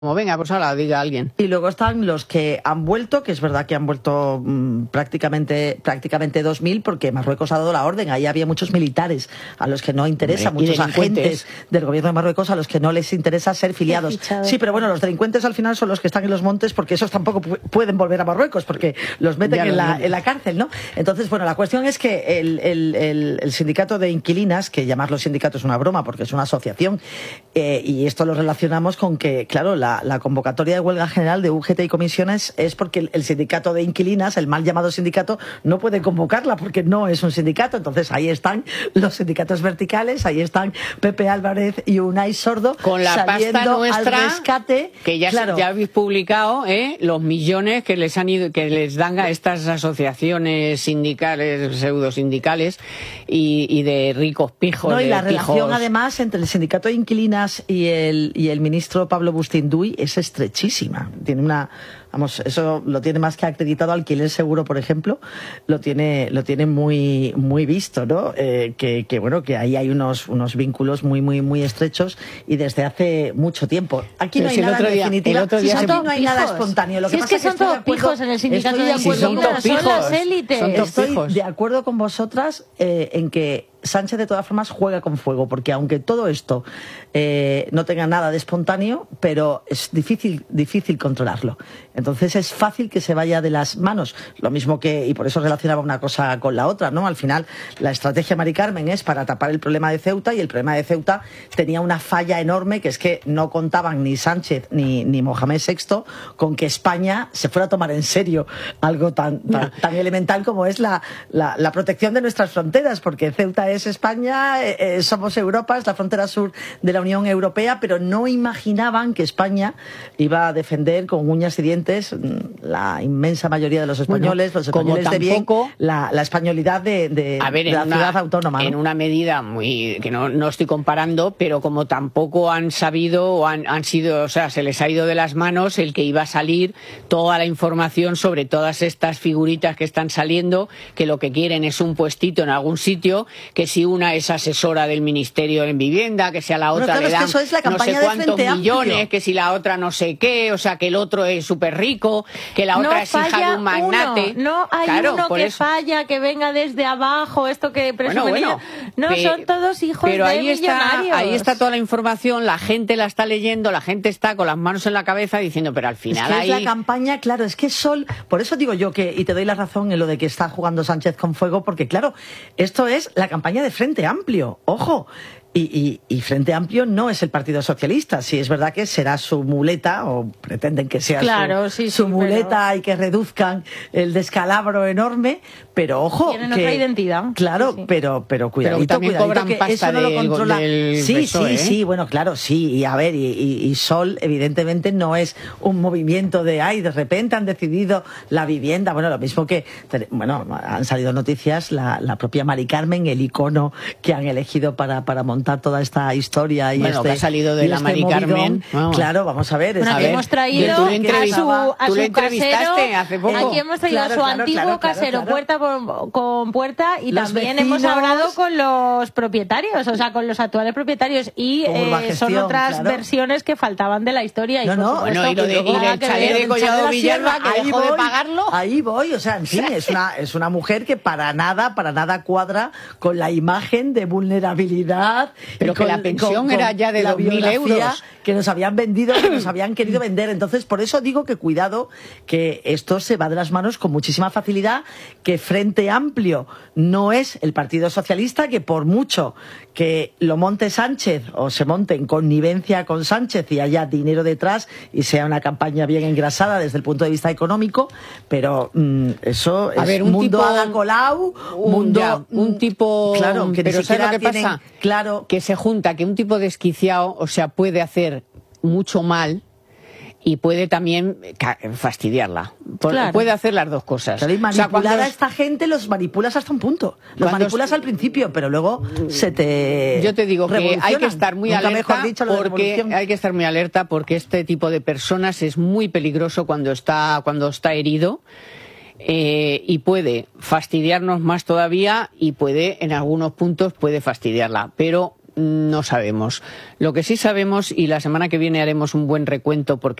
Como venga, pues ahora diga alguien. Y luego están los que han vuelto, que es verdad que han vuelto prácticamente 2.000, porque Marruecos ha dado la orden. Ahí había muchos militares a los que no interesa, muchos agentes del gobierno de Marruecos a los que no les interesa ser filiados. Sí, pero bueno, los delincuentes al final son los que están en los montes, porque esos tampoco pueden volver a Marruecos, porque los meten en la cárcel, ¿no? Entonces, bueno, la cuestión es que el sindicato de inquilinas, que llamarlo sindicato es una broma, porque es una asociación, y esto lo relacionamos con que, claro, la convocatoria de huelga general de UGT y comisiones es porque el sindicato de inquilinas, el mal llamado sindicato, no puede convocarla porque no es un sindicato. Entonces ahí están los sindicatos verticales, ahí están Pepe Álvarez y Unai Sordo con la pasta nuestra al rescate, que ya, claro, ya habéis publicado los millones que les han ido, que les dan a estas asociaciones sindicales, pseudosindicales y de ricos pijos. No, y la pijos. Relación además entre el sindicato de inquilinas y el ministro Pablo Bustinduy es estrechísima. Tiene una, vamos, eso lo tiene más que acreditado. Alquiler Seguro, por ejemplo, lo tiene muy visto, ¿no? Que bueno, que ahí hay unos vínculos muy estrechos y desde hace mucho tiempo. Aquí no hay nada en definitiva. Aquí no hay nada espontáneo. Lo que pasa es que son todos pijos en el sindicato de son las élites. Estoy de acuerdo con vosotras en que Sánchez de todas formas juega con fuego, porque aunque todo esto no tenga nada de espontáneo, pero es difícil controlarlo. Entonces es fácil que se vaya de las manos. Lo mismo que, y por eso relacionaba una cosa con la otra, ¿no? Al final, la estrategia Mari Carmen es para tapar el problema de Ceuta, y el problema de Ceuta tenía una falla enorme, que es que no contaban ni Sánchez ni Mohamed VI con que España se fuera a tomar en serio algo tan elemental como es la protección de nuestras fronteras, porque Ceuta es España, somos Europa, es la frontera sur de la Unión Europea, pero no imaginaban que España iba a defender con uñas y dientes la inmensa mayoría de los españoles, los españoles de bien, la españolidad de la ciudad autónoma, ¿no? En una medida muy, que no estoy comparando, pero como tampoco han sabido o han sido, o sea, se les ha ido de las manos el que iba a salir toda la información sobre todas estas figuritas que están saliendo, que lo que quieren es un puestito en algún sitio, que si una es asesora del Ministerio de Vivienda, que si a la otra le dan no sé cuántos millones, que si la otra no sé qué, o sea, que el otro es súper rico, que la otra es hija de un magnate. No hay uno que falla, que venga desde abajo, esto que presume. Son todos hijos de millonarios. Ahí está toda la información, la gente la está leyendo, la gente está con las manos en la cabeza diciendo, pero al final es la campaña, claro, es que por eso digo yo que, y te doy la razón en lo de que está jugando Sánchez con fuego, porque claro, esto es la campaña de Frente Amplio, ojo. Y Frente Amplio no es el Partido Socialista. Sí, es verdad que será su muleta, o pretenden que sea su muleta, y que reduzcan el descalabro enorme, pero ojo, tienen otra identidad. Claro, sí. pero cuidadito, también cobran que pasta eso no lo controla. Sí, bueno, claro, sí. Y a ver, y Sol evidentemente no es un movimiento de de repente han decidido la vivienda. Bueno, lo mismo que, bueno, han salido noticias, la propia Mari Carmen, el icono que han elegido para montar toda esta historia, y que ha salido de la Mari Carmen. Claro, vamos a ver. Hemos traído tú le entrevistaste hace poco. Aquí hemos traído a su antiguo casero puerta con puerta, y los también vecinos, hemos hablado con los propietarios, o sea, con los actuales propietarios, y son otras versiones que faltaban de la historia. Y el chalet de Collado Villalba, que dejó de pagarlo. Ahí voy, o sea, en fin, es una mujer que para nada cuadra con la imagen de vulnerabilidad. Pero que la pensión era ya de 2.000 euros. Que nos habían vendido, que nos habían querido vender. Entonces, por eso digo que cuidado, que esto se va de las manos con muchísima facilidad, que Frente Amplio no es el Partido Socialista, que por mucho que lo monte Sánchez, o se monte en connivencia con Sánchez y haya dinero detrás y sea una campaña bien engrasada desde el punto de vista económico, pero eso es un mundo Ada Colau, un tipo, claro, que pero ¿sabes lo que pasa? Claro, que se junta, que un tipo desquiciado, o sea, puede hacer mucho mal y puede también fastidiarla. Claro. Puede hacer las dos cosas. Claro, y manipular a esta gente los manipulas hasta un punto. Los manipulas al principio, pero luego se te... Yo te digo que hay que estar muy alerta, porque este tipo de personas es muy peligroso cuando está herido. Y puede fastidiarnos más todavía, y puede, en algunos puntos, puede fastidiarla. Pero no sabemos. Lo que sí sabemos, y la semana que viene haremos un buen recuento porque